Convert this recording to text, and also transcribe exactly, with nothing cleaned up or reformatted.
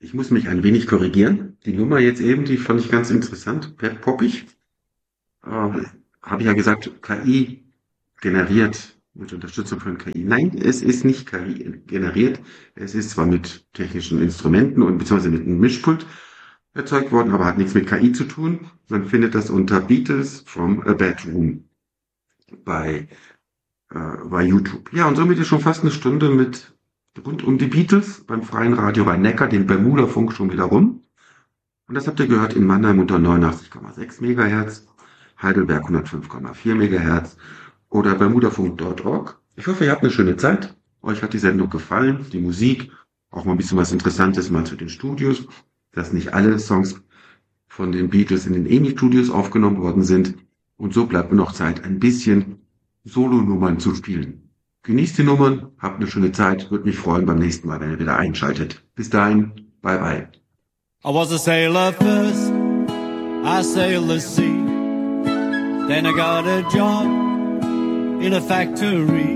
Ich muss mich ein wenig korrigieren. Die Nummer jetzt eben, die fand ich ganz interessant, poppig. Äh, Habe ich ja gesagt, K I generiert mit Unterstützung von K I. Nein, es ist nicht K I generiert. Es ist zwar mit technischen Instrumenten und beziehungsweise mit einem Mischpult erzeugt worden, aber hat nichts mit K I zu tun. Man findet das unter Beatles from a Bedroom bei, äh, bei YouTube. Ja, und somit ist schon fast eine Stunde mit rund um die Beatles beim Freien Radio Rhein-Neckar, den Bermuda-Funk schon wieder rum. Und das habt ihr gehört in Mannheim unter neunundachtzig Komma sechs Megahertz, Heidelberg hundertfünf Komma vier Megahertz oder bermudafunk Punkt org. Ich hoffe, ihr habt eine schöne Zeit. Euch hat die Sendung gefallen, die Musik, auch mal ein bisschen was Interessantes mal zu den Studios, dass nicht alle Songs von den Beatles in den E M I-Studios aufgenommen worden sind. Und so bleibt mir noch Zeit, ein bisschen Solo-Nummern zu spielen. Genießt die Nummern, habt eine schöne Zeit, würde mich freuen beim nächsten Mal, wenn ihr wieder einschaltet. Bis dahin, bye bye. I was a sailor first, I sailed the sea. Then I got a job in a factory.